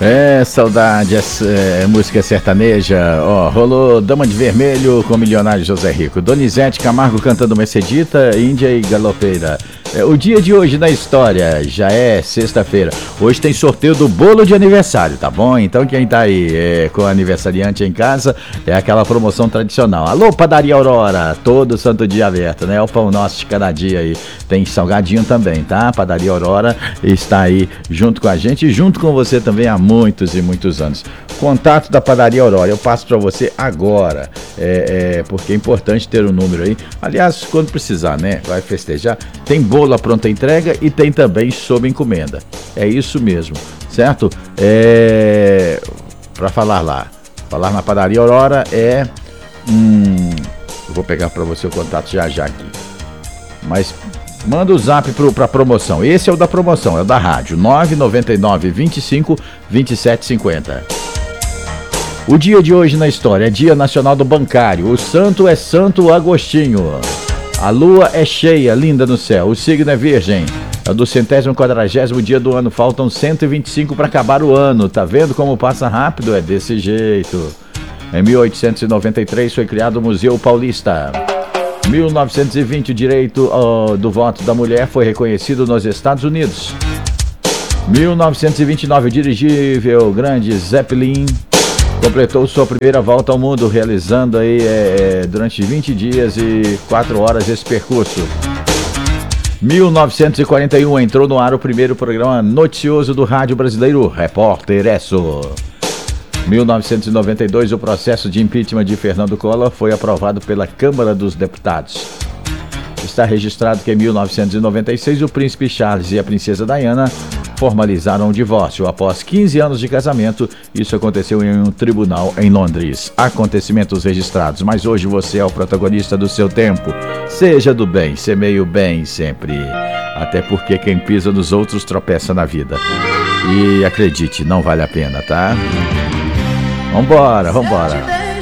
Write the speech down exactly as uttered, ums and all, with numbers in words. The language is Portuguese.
É, saudade, é, é, música sertaneja, ó, rolou Dama de Vermelho com o milionário José Rico, Donizete Camargo cantando Mercedita, Índia e Galopeira. É, o dia de hoje na história já é sexta-feira, hoje tem sorteio do bolo de aniversário, tá bom? Então quem tá aí é, com aniversariante em casa, é aquela promoção tradicional. Alô, Padaria Aurora, todo santo dia aberto, né? É o pão nosso de cada dia aí, tem salgadinho também, tá? Padaria Aurora está aí junto com a gente e junto com você também há muitos e muitos anos. Contato da Padaria Aurora, eu passo para você agora, é, é, porque é importante ter o um número aí. Aliás, quando precisar, né? Vai festejar, tem bolo à pronta entrega e tem também sob encomenda. É isso mesmo, certo? É, para falar lá, falar na Padaria Aurora é... Hum, eu vou pegar para você o contato já já aqui. Mas... manda o zap para promoção. Esse é o da promoção, é o da rádio. nove nove nove, vinte e cinco, vinte e sete cinquenta. O dia de hoje na história é Dia Nacional do Bancário. O santo é Santo Agostinho. A lua é cheia, linda no céu. O signo é Virgem. É do centésimo quadragésimo dia do ano. Faltam cento e vinte e cinco para acabar o ano. Tá vendo como passa rápido? É desse jeito. Em mil oitocentos e noventa e três foi criado o Museu Paulista. mil novecentos e vinte, o direito uh, do voto da mulher foi reconhecido nos Estados Unidos. mil novecentos e vinte e nove, o dirigível grande Zeppelin completou sua primeira volta ao mundo, realizando aí é, durante vinte dias e quatro horas esse percurso. mil novecentos e quarenta e um, entrou no ar o primeiro programa noticioso do rádio brasileiro, Repórter Esso. mil novecentos e noventa e dois, o processo de impeachment de Fernando Collor foi aprovado pela Câmara dos Deputados. Está registrado que em mil novecentos e noventa e seis o príncipe Charles e a princesa Diana formalizaram o divórcio após quinze anos de casamento. Isso aconteceu em um tribunal em Londres. Acontecimentos registrados, mas hoje você é o protagonista do seu tempo. Seja do bem, semeie o bem sempre. Até porque quem pisa nos outros tropeça na vida. E acredite, não vale a pena, tá? Vambora, vambora.